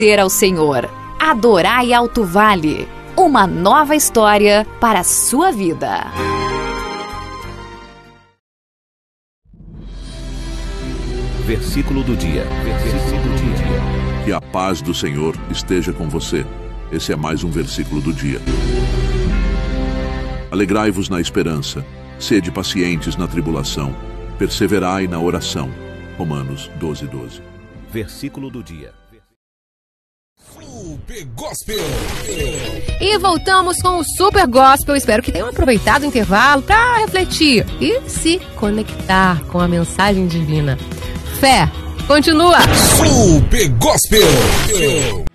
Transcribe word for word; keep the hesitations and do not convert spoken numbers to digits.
Ter ao Senhor. Adorai Alto Vale. Uma nova história para a sua vida. Versículo do dia. Versículo do dia. Que a paz do Senhor esteja com você. Esse é mais um versículo do dia. Alegrai-vos na esperança, sede pacientes na tribulação, perseverai na oração. Romanos doze, doze. Versículo do dia. Super Gospel. E voltamos com o Super Gospel. Espero que tenham aproveitado o intervalo para refletir e se conectar com a mensagem divina. Fé, continua. Super Gospel.